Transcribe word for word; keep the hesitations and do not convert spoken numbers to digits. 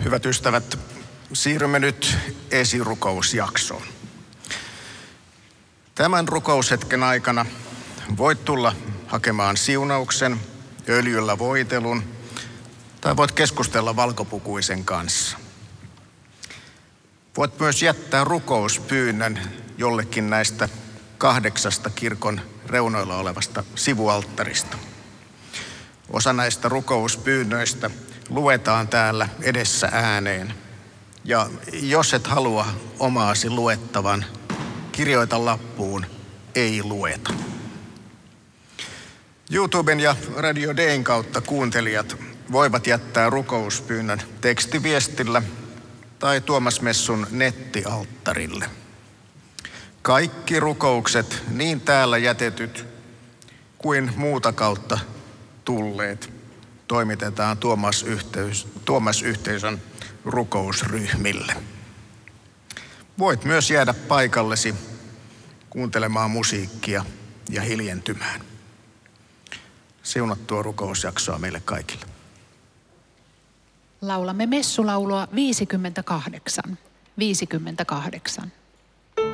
Hyvät ystävät, siirrymme nyt esirukousjaksoon. Tämän rukoushetken aikana voit tulla hakemaan siunauksen, öljyllä voitelun tai voit keskustella valkopukuisen kanssa. Voit myös jättää rukouspyynnön jollekin näistä kahdeksasta kirkon reunoilla olevasta sivualttarista. Osa näistä rukouspyynnöistä luetaan täällä edessä ääneen. Ja jos et halua omaasi luettavan, kirjoita lappuun, ei lueta. YouTuben ja Radio D:n kautta kuuntelijat voivat jättää rukouspyynnön tekstiviestillä tai Tuomas Messun nettialttarille. Kaikki rukoukset, niin täällä jätetyt kuin muuta kautta tulleet, toimitetaan Tuomas-yhteys, Tuomas-yhteisön rukousryhmille. Voit myös jäädä paikallesi kuuntelemaan musiikkia ja hiljentymään. Siunattua rukousjaksoa meille kaikille. Laulamme messulaulua viisikymmentäkahdeksan. viisikymmentäkahdeksan.